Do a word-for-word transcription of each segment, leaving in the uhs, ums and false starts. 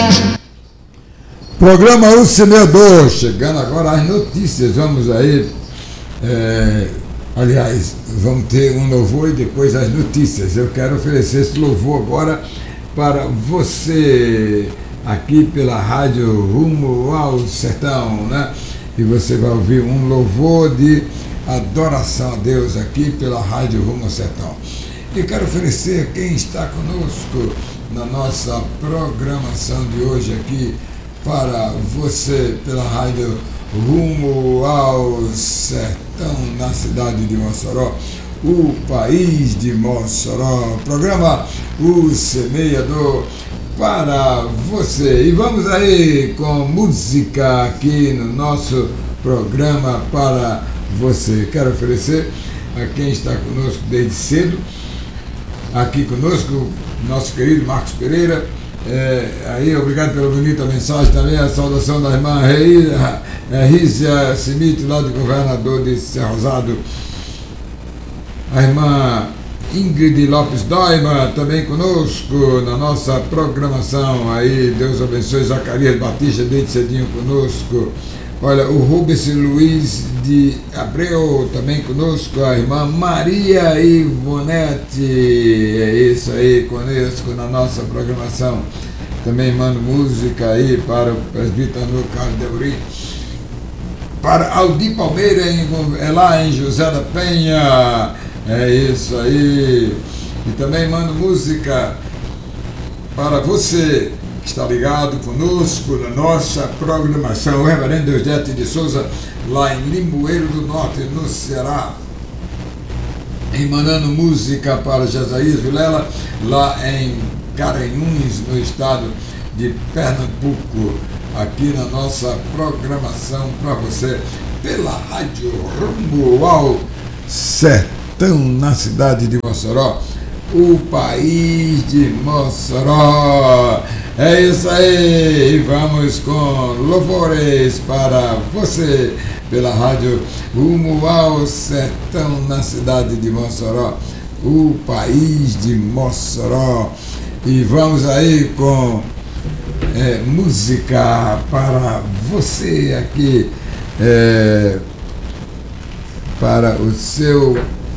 Programa O Semeador, chegando agora às notícias. Vamos aí, é, aliás, vamos ter um louvor e depois as notícias. Eu quero oferecer esse louvor agora para você, aqui pela Rádio Rumo ao Sertão, né? E você vai ouvir um louvor de adoração a Deus aqui pela Rádio Rumo ao Sertão. E quero oferecer a quem está conosco na nossa programação de hoje aqui, para você pela Rádio Rumo ao Sertão, na cidade de Mossoró, o país de Mossoró, programa O Semeador para você. E vamos aí com música aqui no nosso programa para você. Quero oferecer a quem está conosco desde cedo, aqui conosco, nosso querido Marcos Pereira. É, aí, obrigado pela bonita mensagem também, a saudação da irmã Rízia Simite, lá do governador de Cerrosado. A irmã Ingrid Lopes Doima também conosco na nossa programação. Aí, Deus abençoe. Zacarias Batista desde cedinho conosco. Olha, o Rubens Luiz de Abreu também conosco, a irmã Maria Ivonete, é isso aí, conosco na nossa programação. Também mando música aí para o presbítero Carlos de Abreu, para Aldir Palmeira, em, é lá em José da Penha, é isso aí. E também mando música para você que está ligado conosco na nossa programação, o reverendo Eusdete de Souza, lá em Limoeiro do Norte, no Ceará, e mandando música para Jesaías Vilela, lá em Garanhuns, no estado de Pernambuco, aqui na nossa programação para você, pela Rádio Rumo ao Sertão, na cidade de Mossoró, o país de Mossoró. É isso aí, vamos com louvores para você pela Rádio Rumo ao Sertão, na cidade de Mossoró, o país de Mossoró. E vamos aí com é, música para você aqui, é, para o seu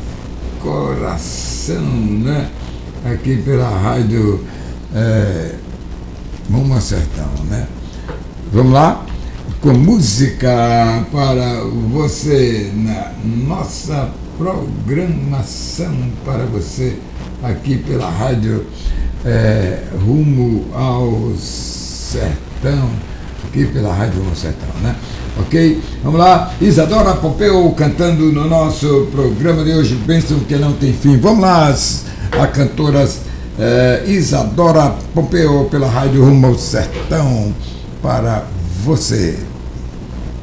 coração, né? Aqui pela Rádio é, Rumo ao Sertão, né? Vamos lá? Com música para você na nossa programação para você aqui pela Rádio é, Rumo ao Sertão, aqui pela Rádio Rumo ao Sertão, né? Ok? Vamos lá, Isadora Pompeu cantando no nosso programa de hoje, bênção que não tem fim. Vamos lá, as, a cantoras É, Isadora Pompeu pela Rádio Rumo ao Sertão para você.